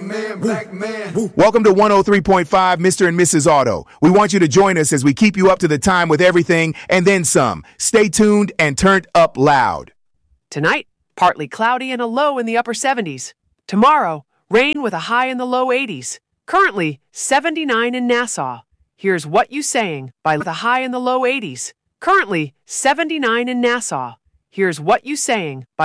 Welcome to 103.5 Mr. and Mrs. Auto. We want you to join us as we keep you up to the time with everything and then some. Stay tuned and turned up loud. Tonight, partly cloudy and a low in the upper 70s. Tomorrow, rain with a high in the low 80s. Currently, 79 in Nassau. Here's What You Saying by the high in the low 80s. Currently, 79 in Nassau. Here's What You Saying by